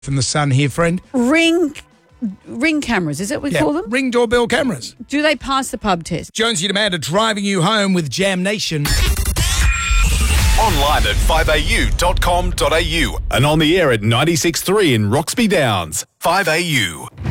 From the Sun here, friend. Ring cameras, is it we call them? Ring doorbell cameras. Do they pass the pub test? Jonesy and Amanda driving you home with Jam Nation. Online at 5au.com.au and on the air at 96.3 in Roxby Downs. 5AU.